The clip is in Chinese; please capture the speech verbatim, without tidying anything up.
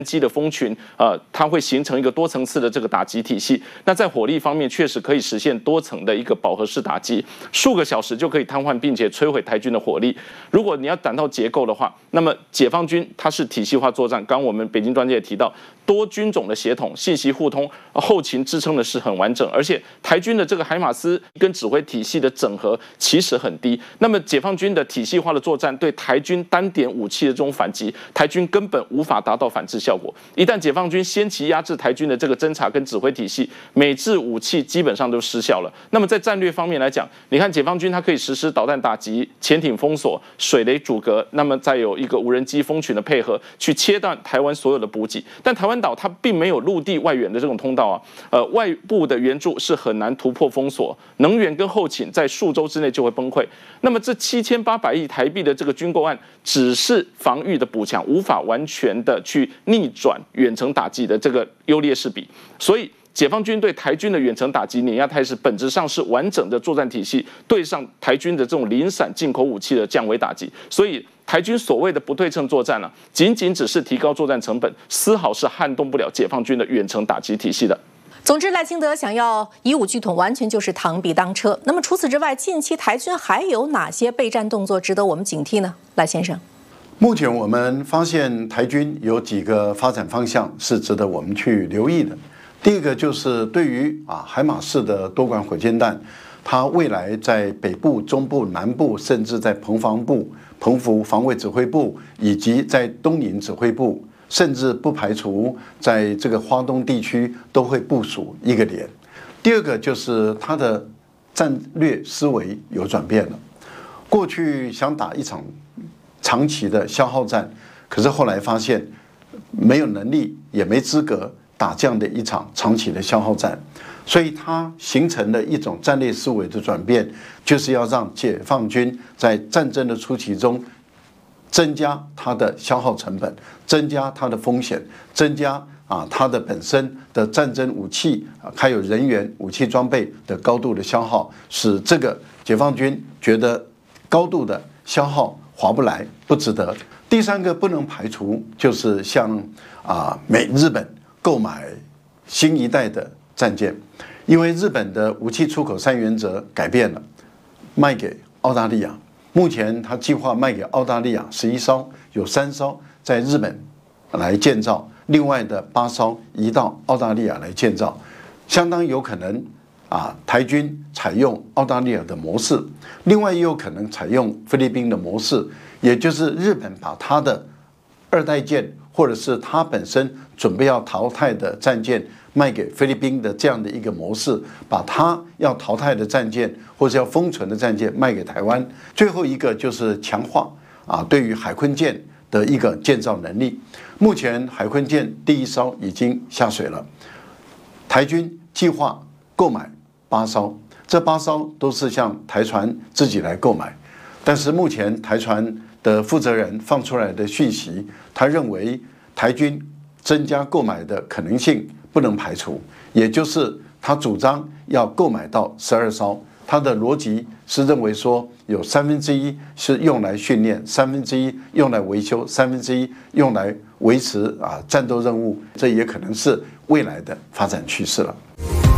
机的蜂群，呃，它会形成一个多层次的这个打击体系。那在火力方面，确实可以实现多层的一个饱和式打击，数个小时就可以瘫痪并且摧毁台军的火力。如果你要谈到结构的话，那么解放军它是体系化作战。刚刚我们北京专家也提到，多军种的协同、信息互通、后勤支撑的是很完整，而且台军的这个海马斯跟指挥体系的整合其实很低。那么解放军的体系化的作战对台军单点武器的这种反击，台军根本无法达到反制效果。一旦解放军先期压制台军的这个侦察跟指挥体系，美制武器基本上都失效了。那么在战略方面来讲，你看解放军它可以实施导弹打击、潜艇封锁、水雷阻隔，那么再有一个无人机蜂群的配合，去切断台湾所有的补给。但台湾岛它并没有陆地外援的这种通道啊，呃，外部的援助是很难突破封锁，能源跟后勤在数周之内就会崩溃。那么这七千八百亿台币的这个军购案，只是防御的补强，无法完全的去逆转远程打击的这个优劣势比。所以解放军对台军的远程打击碾压态势，本质上是完整的作战体系对上台军的这种零散进口武器的降维打击。所以台军所谓的不对称作战啊，仅仅只是提高作战成本，丝毫是撼动不了解放军的远程打击体系的。 总之，赖清德想要以武拒统，完全就是螳臂当车。那么除此之外，近期台军还有哪些备战动作值得我们警惕呢？赖先生， 目前我们发现台军有几个发展方向是值得我们去留意的。第一个就是对于啊海马式的多管火箭弹，它未来在北部、中部、南部，甚至在澎防部、澎湖防卫指挥部以及在东引指挥部，甚至不排除在这个花东地区都会部署一个连。第二个就是它的战略思维有转变了，过去想打一场长期的消耗战，可是后来发现没有能力也没资格打这样的一场长期的消耗战，所以它形成了一种战略思维的转变，就是要让解放军在战争的初期中增加它的消耗成本，增加它的风险，增加啊它的本身的战争武器啊还有人员、武器装备的高度的消耗，使这个解放军觉得高度的消耗划不来，不值得。第三个不能排除就是像啊美日本购买新一代的战舰，因为日本的武器出口三原则改变了，卖给澳大利亚。目前他计划卖给澳大利亚十一艘，有三艘在日本来建造，另外的八艘移到澳大利亚来建造，相当有可能啊台军采用澳大利亚的模式，另外也有可能采用菲律宾的模式，也就是日本把他的二代舰或者是他本身准备要淘汰的战舰卖给菲律宾的这样的一个模式，把他要淘汰的战舰或者要封存的战舰卖给台湾。最后一个就是强化啊对于海鲲舰的一个建造能力。目前海鲲舰第一艘已经下水了，台军计划购买八艘，这八艘都是向台船自己来购买，但是目前台船的负责人放出来的讯息，他认为台军增加购买的可能性不能排除，也就是他主张要购买到十二艘。他的逻辑是认为说，有三分之一是用来训练，三分之一用来维修，三分之一用来维持啊战斗任务，这也可能是未来的发展趋势了。